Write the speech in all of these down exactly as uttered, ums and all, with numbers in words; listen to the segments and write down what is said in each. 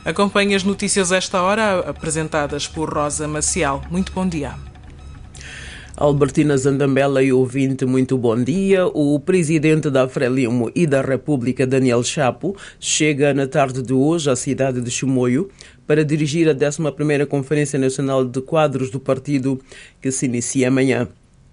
Acompanhe as notícias a esta hora, apresentadas por Rosa Maciel. Muito bom dia. Albertina Zandambela e ouvinte, muito bom dia. O presidente da Frelimo e da República, Daniel Chapo, chega na tarde de hoje à cidade de Chimoio para dirigir a décima primeira Conferência Nacional de Quadros do partido, que se inicia amanhã.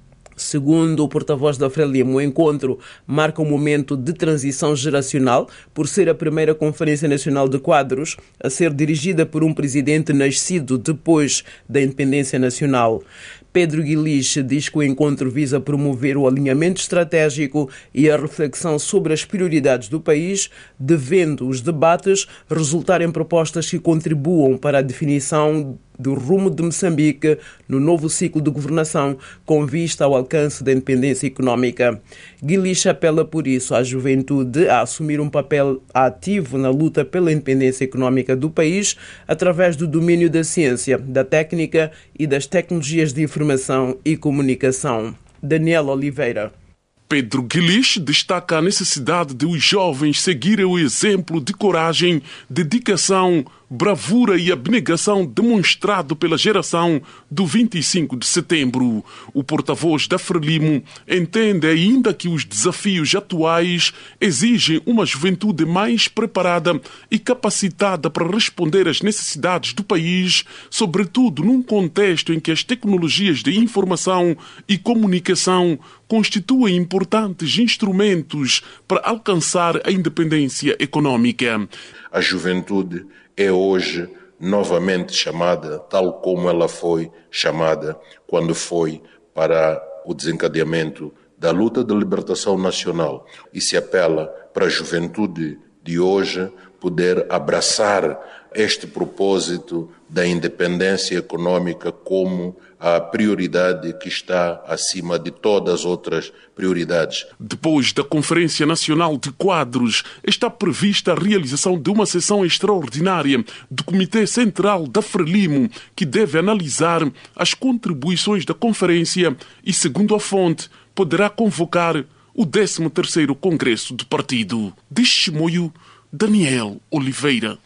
Segundo o porta-voz da Frelimo, o encontro marca um momento de transição geracional por ser a primeira Conferência Nacional de Quadros a ser dirigida por um presidente nascido depois da independência nacional. Pedro Guilich diz que o encontro visa promover o alinhamento estratégico e a reflexão sobre as prioridades do país, devendo os debates resultar em propostas que contribuam para a definição do rumo de Moçambique no novo ciclo de governação com vista ao alcance da independência económica. Guilich apela por isso à juventude a assumir um papel ativo na luta pela independência económica do país através do domínio da ciência, da técnica e das tecnologias de informação e comunicação. Daniel Oliveira. Pedro Guilich destaca a necessidade de os jovens seguirem o exemplo de coragem, dedicação, bravura e abnegação demonstrado pela geração do vinte e cinco de setembro. O porta-voz da Frelimo entende ainda que os desafios atuais exigem uma juventude mais preparada e capacitada para responder às necessidades do país, sobretudo num contexto em que as tecnologias de informação e comunicação constituem importantes instrumentos para alcançar a independência econômica. A juventude é hoje novamente chamada, tal como ela foi chamada quando foi para o desencadeamento da luta de libertação nacional, e se apela para a juventude de hoje poder abraçar este propósito da independência econômica como a prioridade que está acima de todas as outras prioridades. Depois da Conferência Nacional de Quadros, está prevista a realização de uma sessão extraordinária do Comitê Central da Frelimo, que deve analisar as contribuições da conferência e, segundo a fonte, poderá convocar o décimo terceiro Congresso do Partido. De Chimoio, Daniel Oliveira.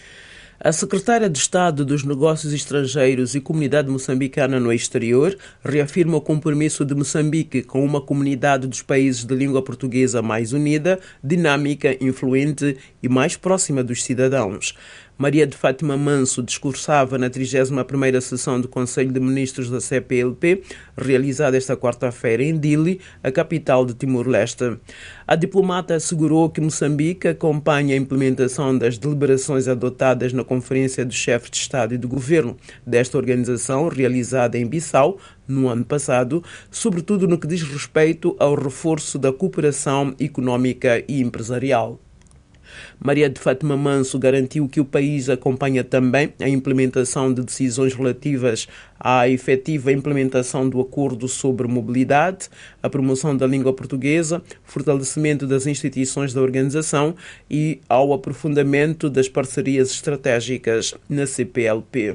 A secretária de Estado dos Negócios Estrangeiros e Comunidade Moçambicana no Exterior reafirma o compromisso de Moçambique com uma comunidade dos países de língua portuguesa mais unida, dinâmica, influente e mais próxima dos cidadãos. Maria de Fátima Manso discursava na trigésima primeira sessão do Conselho de Ministros da C P L P, realizada esta quarta-feira em Dili, a capital de Timor-Leste. A diplomata assegurou que Moçambique acompanha a implementação das deliberações adotadas na Conferência dos Chefes de Estado e de Governo desta organização, realizada em Bissau, no ano passado, sobretudo no que diz respeito ao reforço da cooperação económica e empresarial. Maria de Fátima Manso garantiu que o país acompanha também a implementação de decisões relativas à efetiva implementação do Acordo sobre Mobilidade, a promoção da língua portuguesa, fortalecimento das instituições da organização e ao aprofundamento das parcerias estratégicas na C P L P.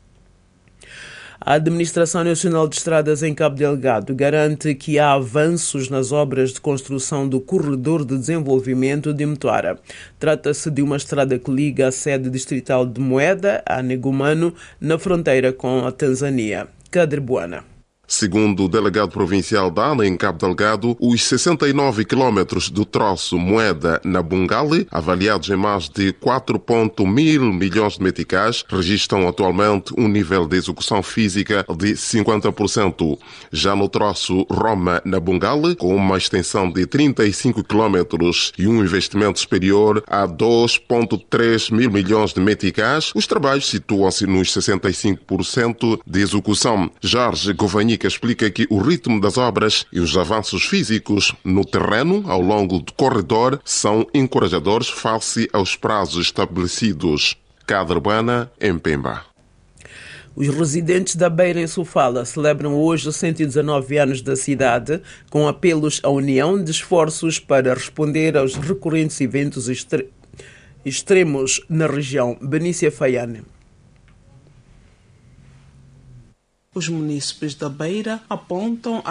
A Administração Nacional de Estradas em Cabo Delgado garante que há avanços nas obras de construção do Corredor de Desenvolvimento de Mtoara. Trata-se de uma estrada que liga a sede distrital de Moeda a Negumano, na fronteira com a Tanzânia. Cadre Buana. Segundo o delegado provincial da ANA em Cabo Delgado, os sessenta e nove quilómetros do troço Moeda-Nabungali, avaliados em mais de quatro vírgula mil milhões de meticais, registram atualmente um nível de execução física de cinquenta por cento. Já no troço Roma-Nabungali, com uma extensão de trinta e cinco quilómetros e um investimento superior a dois vírgula três mil milhões de meticais, os trabalhos situam-se nos sessenta e cinco por cento de execução. Jorge Govanhica explica que o ritmo das obras e os avanços físicos no terreno ao longo do corredor são encorajadores face aos prazos estabelecidos. Cadre Buana, em Pemba. Os residentes da Beira em Sofala celebram hoje os cento e dezanove anos da cidade, com apelos à união de esforços para responder aos recorrentes eventos extre- extremos na região. Benícia Faiane. Os munícipes da Beira apontam